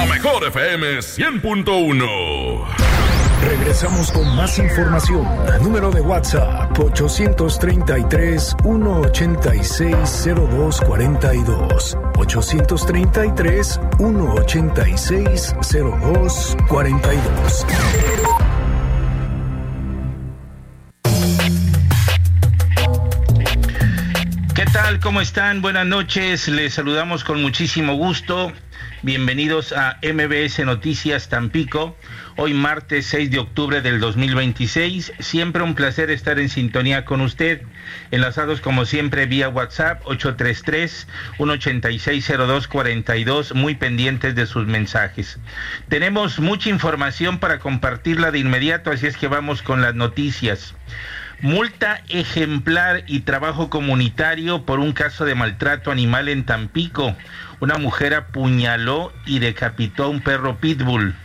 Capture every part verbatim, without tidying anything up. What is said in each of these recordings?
La mejor F M cien punto uno. Regresamos con más información. Número de WhatsApp ochocientos treinta y tres, ciento ochenta y seis, cero dos cuarenta y dos. ochocientos treinta y tres, ciento ochenta y seis, cero dos cuarenta y dos. ¿Qué tal? ¿Cómo están? Buenas noches. Les saludamos con muchísimo gusto. Bienvenidos a M B S Noticias Tampico. Hoy martes seis de octubre del dos mil veintiséis. Siempre un placer estar en sintonía con usted. Enlazados como siempre vía WhatsApp ocho tres tres, ciento ochenta y seis, cero dos cuarenta y dos. Muy pendientes de sus mensajes. Tenemos mucha información para compartirla de inmediato, así es que vamos con las noticias. Multa ejemplar y trabajo comunitario por un caso de maltrato animal en Tampico. Una mujer apuñaló y decapitó a un perro pitbull.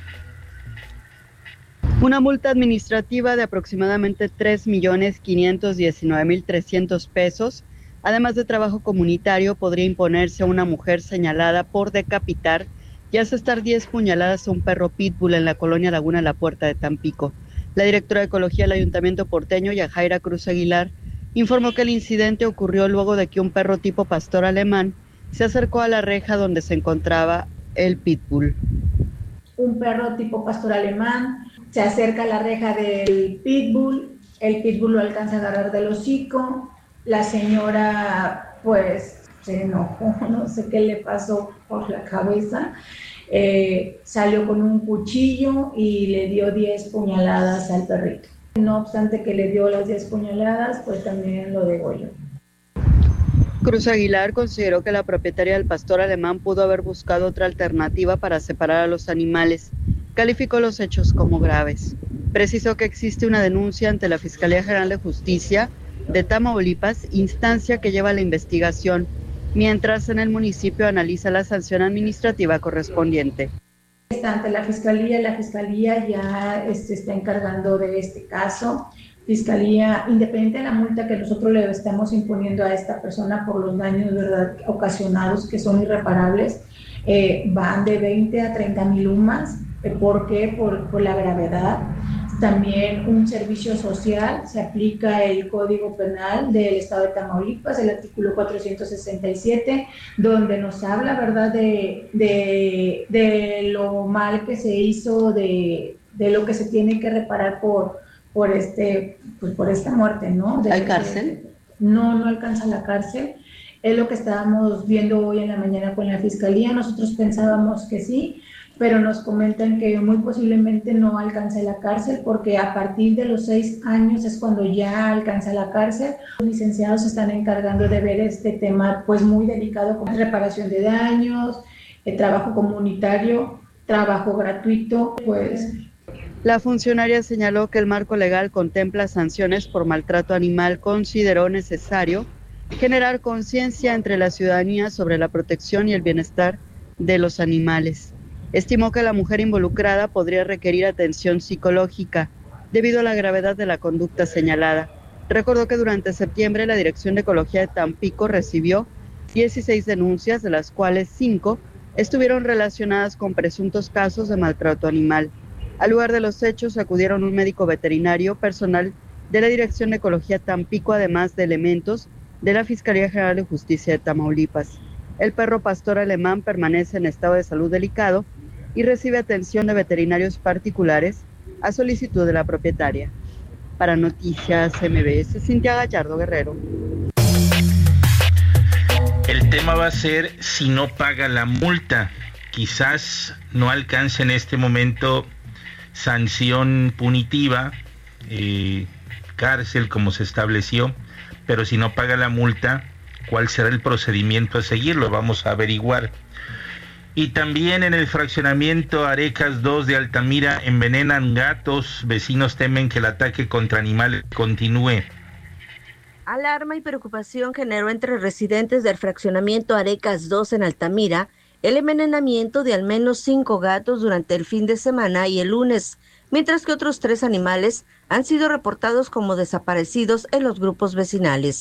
Una multa administrativa de aproximadamente tres millones quinientos diecinueve mil trescientos pesos, además de trabajo comunitario, podría imponerse a una mujer señalada por decapitar y asestar diez puñaladas a un perro pitbull en la colonia Laguna La Puerta de Tampico. La directora de Ecología del Ayuntamiento porteño, Yajaira Cruz Aguilar, informó que el incidente ocurrió luego de que un perro tipo pastor alemán se acercó a la reja donde se encontraba el pitbull. Un perro tipo pastor alemán se acerca a la reja del pitbull, el pitbull lo alcanza a agarrar del hocico, la señora pues se enojó, no sé qué le pasó por la cabeza, eh, salió con un cuchillo y le dio diez puñaladas al perrito. No obstante que le dio las diez puñaladas, pues también lo degolló. Cruz Aguilar consideró que la propietaria del pastor alemán pudo haber buscado otra alternativa para separar a los animales. Calificó los hechos como graves. Precisó que existe una denuncia ante la Fiscalía General de Justicia de Tamaulipas, instancia que lleva la investigación, mientras en el municipio analiza la sanción administrativa correspondiente. Está ante la Fiscalía, la Fiscalía ya se este, está encargando de este caso. Fiscalía, independiente de la multa que nosotros le estamos imponiendo a esta persona por los daños, ¿verdad?, ocasionados, que son irreparables, eh, van de veinte a treinta mil U M A S. ¿Por qué? Por, por la gravedad. También un servicio social, se aplica el Código Penal del Estado de Tamaulipas, el artículo cuatrocientos sesenta y siete, donde nos habla, ¿verdad?, de, de, de lo mal que se hizo, de, de lo que se tiene que reparar por, por, este, pues por esta muerte, ¿no? De, ¿Hay cárcel? De, no, no alcanza la cárcel. Es lo que estábamos viendo hoy en la mañana con la Fiscalía. Nosotros pensábamos que sí, pero nos comentan que muy posiblemente no alcance la cárcel, porque a partir de los seis años es cuando ya alcanza la cárcel. Los licenciados se están encargando de ver este tema pues muy delicado, como reparación de daños, el trabajo comunitario, trabajo gratuito, pues... La funcionaria señaló que el marco legal contempla sanciones por maltrato animal. Consideró necesario generar conciencia entre la ciudadanía sobre la protección y el bienestar de los animales. Estimó que la mujer involucrada podría requerir atención psicológica debido a la gravedad de la conducta señalada. Recordó que durante septiembre la Dirección de Ecología de Tampico recibió dieciséis denuncias, de las cuales cinco estuvieron relacionadas con presuntos casos de maltrato animal. Al lugar de los hechos acudieron un médico veterinario, personal de la Dirección de Ecología Tampico, además de elementos de la Fiscalía General de Justicia de Tamaulipas. El perro pastor alemán permanece en estado de salud delicado y recibe atención de veterinarios particulares a solicitud de la propietaria. Para Noticias M B S, Cintia Gallardo Guerrero. El tema va a ser si no paga la multa. Quizás no alcance en este momento sanción punitiva, eh, cárcel como se estableció, pero si no paga la multa, ¿cuál será el procedimiento a seguir? Lo vamos a averiguar. Y también en el fraccionamiento Arecas dos de Altamira envenenan gatos. Vecinos temen que el ataque contra animales continúe. Alarma y preocupación generó entre residentes del fraccionamiento Arecas dos en Altamira el envenenamiento de al menos cinco gatos durante el fin de semana y el lunes, mientras que otros tres animales han sido reportados como desaparecidos en los grupos vecinales.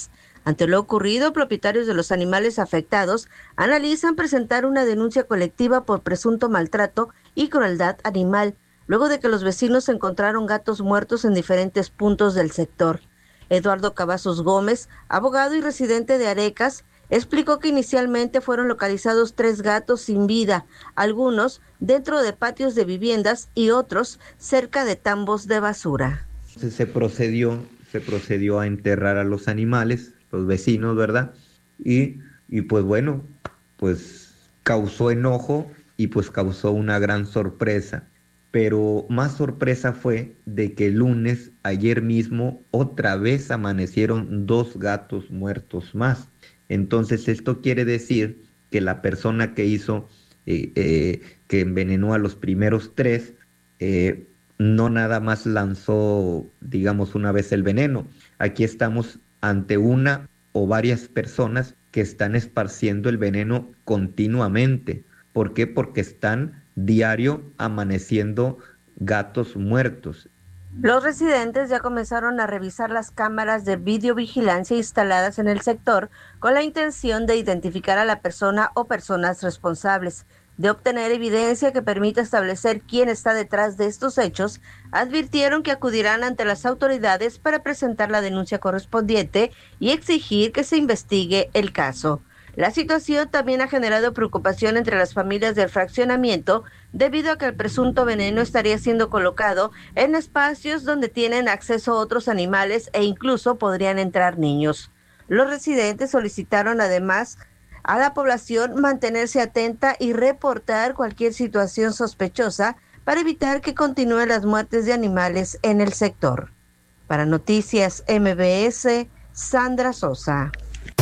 Ante lo ocurrido, propietarios de los animales afectados analizan presentar una denuncia colectiva por presunto maltrato y crueldad animal, luego de que los vecinos encontraron gatos muertos en diferentes puntos del sector. Eduardo Cavazos Gómez, abogado y residente de Arecas, explicó que inicialmente fueron localizados tres gatos sin vida, algunos dentro de patios de viviendas y otros cerca de tambos de basura. Se procedió, se procedió a enterrar a los animales, los vecinos, ¿verdad? Y, y pues bueno, pues causó enojo y pues causó una gran sorpresa. Pero más sorpresa fue de que el lunes, ayer mismo, otra vez amanecieron dos gatos muertos más. Entonces esto quiere decir que la persona que hizo, eh, eh, que envenenó a los primeros tres, eh, no nada más lanzó, digamos, una vez el veneno. Aquí estamos ante una o varias personas que están esparciendo el veneno continuamente. ¿Por qué? Porque están diario amaneciendo gatos muertos. Los residentes ya comenzaron a revisar las cámaras de videovigilancia instaladas en el sector con la intención de identificar a la persona o personas responsables. De obtener evidencia que permita establecer quién está detrás de estos hechos, advirtieron que acudirán ante las autoridades para presentar la denuncia correspondiente y exigir que se investigue el caso. La situación también ha generado preocupación entre las familias del fraccionamiento debido a que el presunto veneno estaría siendo colocado en espacios donde tienen acceso otros animales e incluso podrían entrar niños. Los residentes solicitaron además a la población mantenerse atenta y reportar cualquier situación sospechosa para evitar que continúen las muertes de animales en el sector. Para Noticias M B S, Sandra Sosa.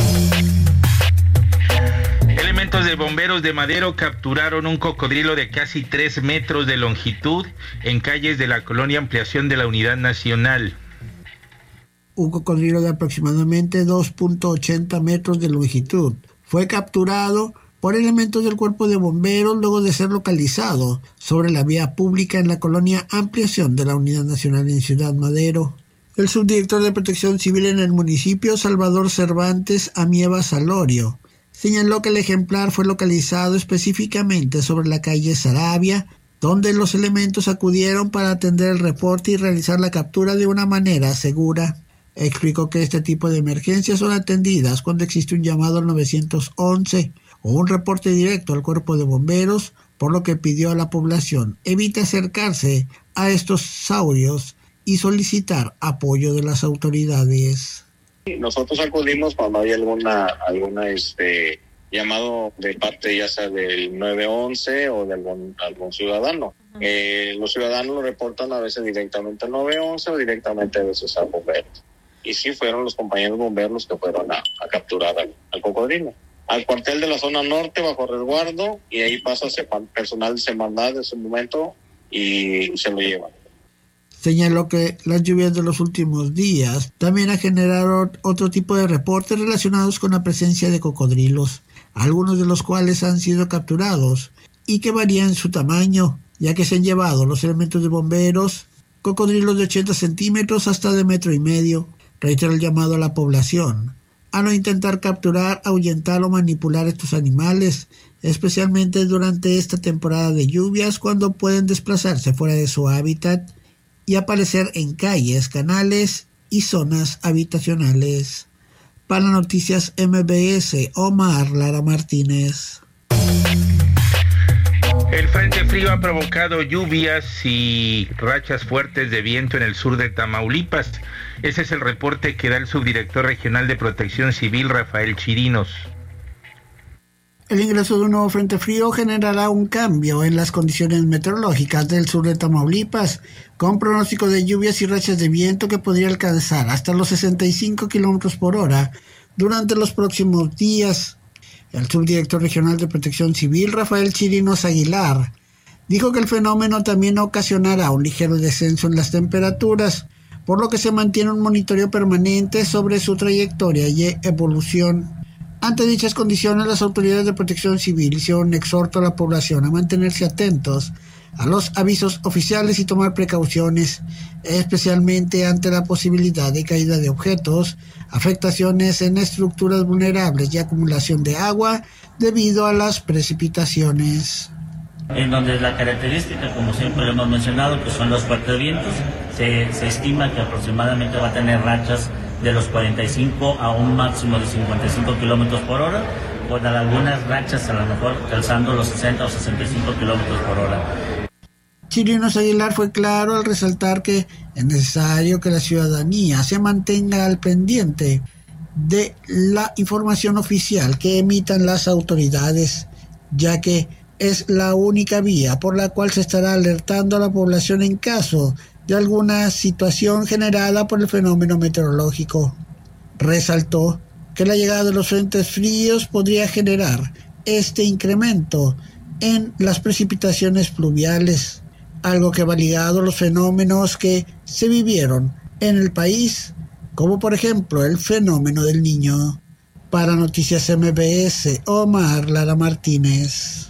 Elementos de bomberos de Madero capturaron un cocodrilo de casi tres metros de longitud en calles de la colonia Ampliación de la Unidad Nacional. Un cocodrilo de aproximadamente dos punto ochenta metros de longitud fue capturado por elementos del cuerpo de bomberos luego de ser localizado sobre la vía pública en la colonia Ampliación de la Unidad Nacional en Ciudad Madero. El subdirector de Protección Civil en el municipio, Salvador Cervantes Amieva Salorio, señaló que el ejemplar fue localizado específicamente sobre la calle Sarabia, donde los elementos acudieron para atender el reporte y realizar la captura de una manera segura. Explicó que este tipo de emergencias son atendidas cuando existe un llamado al nueve once o un reporte directo al cuerpo de bomberos, por lo que pidió a la población evite acercarse a estos saurios y solicitar apoyo de las autoridades. Nosotros acudimos cuando hay alguna alguna este llamado de parte ya sea del nueve once o de algún, algún ciudadano. Uh-huh. Eh, los ciudadanos lo reportan a veces directamente al nueve once o directamente a veces a bomberos. Y sí fueron los compañeros bomberos los que fueron a, a capturar al, al cocodrilo. Al cuartel de la zona norte bajo resguardo y ahí pasa personal de Semarnat en ese momento y se lo llevan. Señaló que las lluvias de los últimos días también han generado otro tipo de reportes relacionados con la presencia de cocodrilos, algunos de los cuales han sido capturados y que varían su tamaño, ya que se han llevado los elementos de bomberos, cocodrilos de ochenta centímetros hasta de metro y medio. Reitero el llamado a la población a no intentar capturar, ahuyentar o manipular estos animales, especialmente durante esta temporada de lluvias cuando pueden desplazarse fuera de su hábitat y aparecer en calles, canales y zonas habitacionales. Para Noticias M B S, Omar Lara Martínez. El frente frío ha provocado lluvias y rachas fuertes de viento en el sur de Tamaulipas. Ese es el reporte que da el subdirector regional de Protección Civil, Rafael Chirinos. El ingreso de un nuevo frente frío generará un cambio en las condiciones meteorológicas del sur de Tamaulipas, con pronóstico de lluvias y rachas de viento que podría alcanzar hasta los sesenta y cinco kilómetros por hora durante los próximos días. El subdirector regional de Protección Civil, Rafael Chirinos Aguilar, dijo que el fenómeno también ocasionará un ligero descenso en las temperaturas, por lo que se mantiene un monitoreo permanente sobre su trayectoria y evolución. Ante dichas condiciones, las autoridades de Protección Civil hicieron un exhorto a la población a mantenerse atentos a los avisos oficiales y tomar precauciones, especialmente ante la posibilidad de caída de objetos, afectaciones en estructuras vulnerables y acumulación de agua debido a las precipitaciones. En donde la característica, como siempre lo hemos mencionado, que son los fuertes vientos, se, se estima que aproximadamente va a tener rachas de los cuarenta y cinco a un máximo de cincuenta y cinco kilómetros por hora, con algunas rachas a lo mejor alcanzando los sesenta o sesenta y cinco kilómetros por hora. Chirinos Aguilar fue claro al resaltar que es necesario que la ciudadanía se mantenga al pendiente de la información oficial que emitan las autoridades, ya que es la única vía por la cual se estará alertando a la población en caso de alguna situación generada por el fenómeno meteorológico. Resaltó que la llegada de los frentes fríos podría generar este incremento en las precipitaciones pluviales, algo que va ligado a los fenómenos que se vivieron en el país, como por ejemplo el fenómeno del Niño. Para Noticias M B S, Omar Lara Martínez.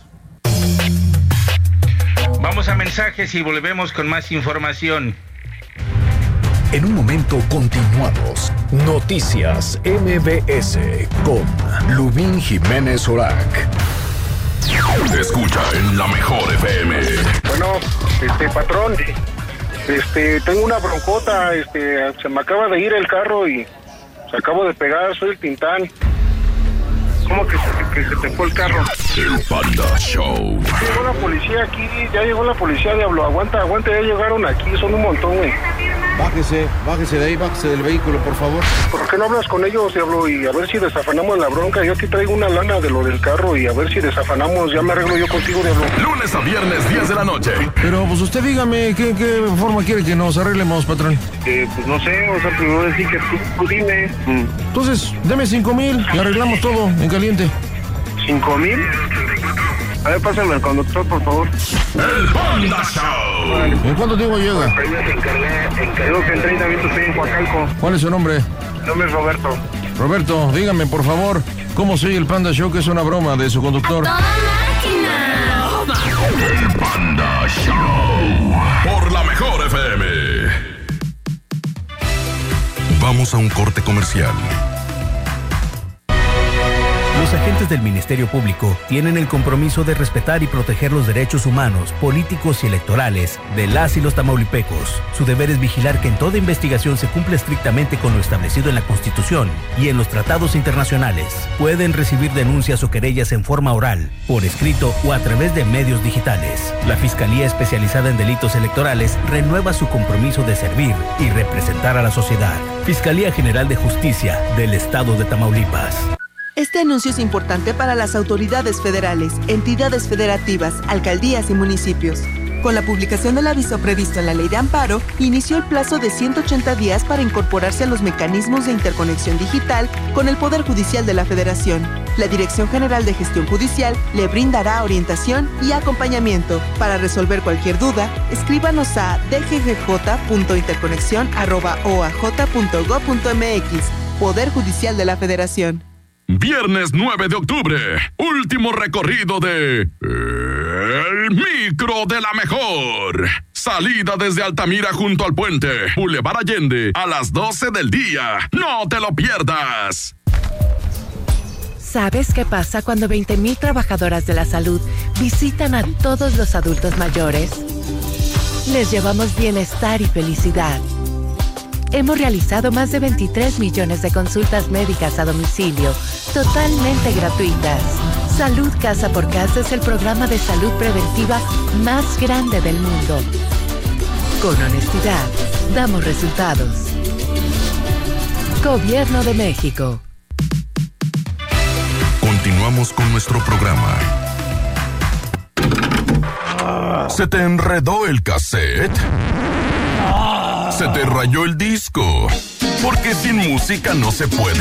Vamos a mensajes y volvemos con más información. En un momento continuamos. Noticias M B S con Lubín Jiménez Orac. Escucha en la mejor F M. Bueno, este patrón, este tengo una broncota, este se me acaba de ir el carro y se acabo de pegar, soy el Tintán. ¿Cómo que se, que se te fue el carro? El Panda Show. Llegó la policía aquí, ya llegó la policía, diablo, aguanta, aguanta, ya llegaron aquí, son un montón, güey. Bájese, bájese de ahí, bájese del vehículo, por favor. ¿Por qué no hablas con ellos, diablo? Y a ver si desafanamos la bronca. Yo aquí traigo una lana de lo del carro y a ver si desafanamos. Ya me arreglo yo contigo, diablo. Lunes a viernes, diez de la noche. Pero, pues usted dígame, ¿qué, qué forma quiere que nos arreglemos, patrón? Eh, pues no sé, o sea, primero decir que tú, tú dime. Mm. Entonces, deme cinco mil y arreglamos todo en caliente. ¿Cinco mil? A ver, pásame al conductor, por favor. El Panda Show. ¿En cuánto tiempo llega? Creo que en treinta minutos estoy en Coacalco. ¿Cuál es su nombre? Mi nombre es Roberto. Roberto, dígame, por favor, ¿cómo soy el Panda Show, que es una broma de su conductor? El Panda Show. Por la mejor F M. Vamos a un corte comercial. Los agentes del Ministerio Público tienen el compromiso de respetar y proteger los derechos humanos, políticos y electorales de las y los tamaulipecos. Su deber es vigilar que en toda investigación se cumpla estrictamente con lo establecido en la Constitución y en los tratados internacionales. Pueden recibir denuncias o querellas en forma oral, por escrito o a través de medios digitales. La Fiscalía Especializada en Delitos Electorales renueva su compromiso de servir y representar a la sociedad. Fiscalía General de Justicia del Estado de Tamaulipas. Este anuncio es importante para las autoridades federales, entidades federativas, alcaldías y municipios. Con la publicación del aviso previsto en la Ley de Amparo, inició el plazo de ciento ochenta días para incorporarse a los mecanismos de interconexión digital con el Poder Judicial de la Federación. La Dirección General de Gestión Judicial le brindará orientación y acompañamiento. Para resolver cualquier duda, escríbanos a d g g j punto interconexión arroba o a j punto gob punto m x. Poder Judicial de la Federación. Viernes nueve de octubre, último recorrido de El Micro de la Mejor. Salida desde Altamira junto al puente, Boulevard Allende, a las doce del día. No te lo pierdas. ¿Sabes qué pasa cuando veinte mil trabajadoras de la salud visitan a todos los adultos mayores? Les llevamos bienestar y felicidad. Hemos realizado más de veintitrés millones de consultas médicas a domicilio, totalmente gratuitas. Salud Casa por Casa es el programa de salud preventiva más grande del mundo. Con honestidad, damos resultados. Gobierno de México. Continuamos con nuestro programa. ¿Se te enredó el cassette? ¿Se te rayó el disco? Porque sin música no se puede